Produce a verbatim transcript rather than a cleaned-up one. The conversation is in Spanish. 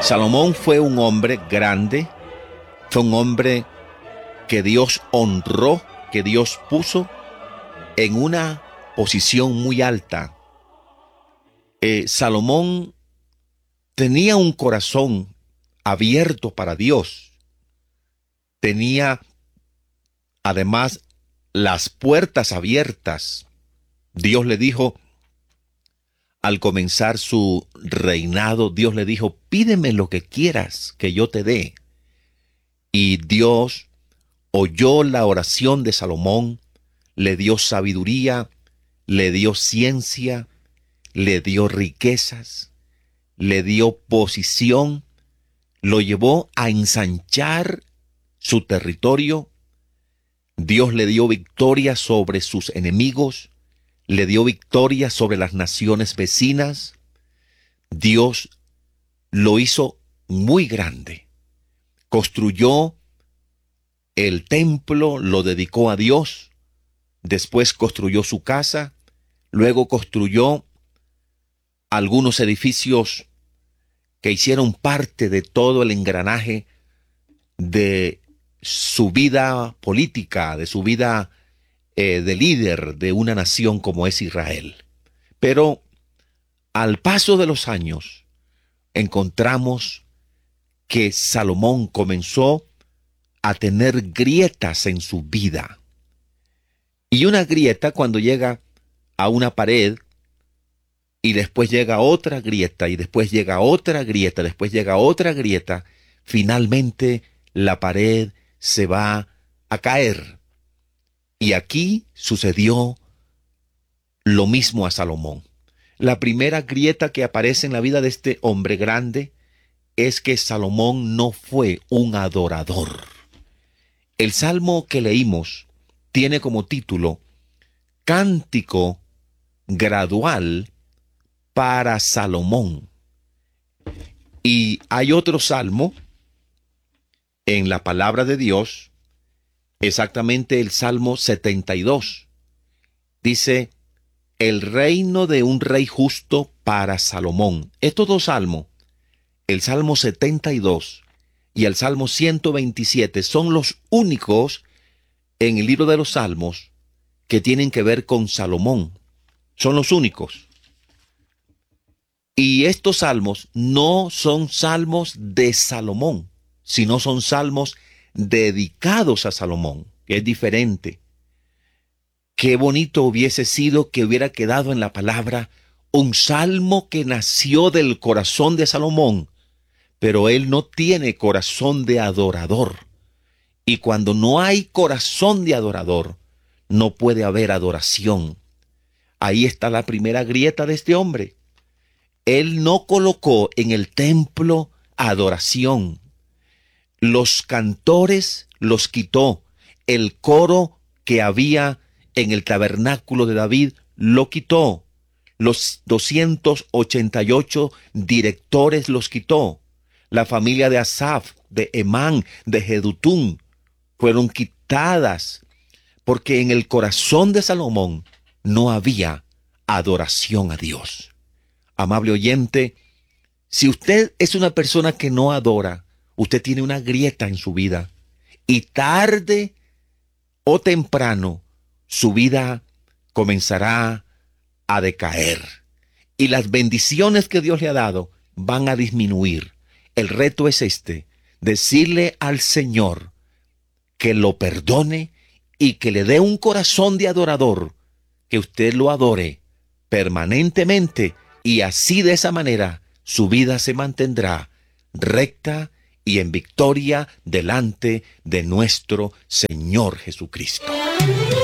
Salomón fue un hombre grande, fue un hombre que Dios honró, que Dios puso en una posición muy alta. Eh, Salomón tenía un corazón abierto para Dios. Tenía además las puertas abiertas. Dios le dijo, al comenzar su reinado, Dios le dijo, pídeme lo que quieras que yo te dé. Y Dios oyó la oración de Salomón, le dio sabiduría, le dio ciencia, le dio riquezas, le dio posición, lo llevó a ensanchar su territorio. Dios le dio victoria sobre sus enemigos, le dio victoria sobre las naciones vecinas. Dios lo hizo muy grande. Construyó el templo, lo dedicó a Dios. Después construyó su casa. Luego construyó algunos edificios que hicieron parte de todo el engranaje de su vida política, de su vida eh, de líder de una nación como es Israel. Pero al paso de los años, encontramos que Salomón comenzó a tener grietas en su vida. Y una grieta, cuando llega a una pared, y después llega otra grieta, y después llega otra grieta, después llega otra grieta, finalmente la pared se va a caer. Y aquí sucedió lo mismo a Salomón. La primera grieta que aparece en la vida de este hombre grande es que Salomón no fue un adorador. El salmo que leímos tiene como título Cántico gradual para Salomón. Y hay otro salmo en la palabra de Dios, exactamente el Salmo setenta y dos. Dice, el reino de un rey justo para Salomón. Estos dos salmos, el Salmo setenta y dos y el Salmo ciento veintisiete, son los únicos en el libro de los Salmos que tienen que ver con Salomón. Son los únicos. Y estos salmos no son salmos de Salomón, sino son salmos dedicados a Salomón, que es diferente. Qué bonito hubiese sido que hubiera quedado en la palabra un salmo que nació del corazón de Salomón, pero él no tiene corazón de adorador. Y cuando no hay corazón de adorador, no puede haber adoración. Ahí está la primera grieta de este hombre. Él no colocó en el templo adoración. Los cantores los quitó. El coro que había en el tabernáculo de David lo quitó. Los doscientos ochenta y ocho directores los quitó. La familia de Asaf, de Emán, de Jedutún fueron quitadas, porque en el corazón de Salomón no había adoración a Dios. Amable oyente, si usted es una persona que no adora, usted tiene una grieta en su vida, y tarde o temprano su vida comenzará a decaer, y las bendiciones que Dios le ha dado van a disminuir. El reto es este: decirle al Señor que lo perdone y que le dé un corazón de adorador, que usted lo adore permanentemente, y así, de esa manera, su vida se mantendrá recta y en victoria delante de nuestro Señor Jesucristo.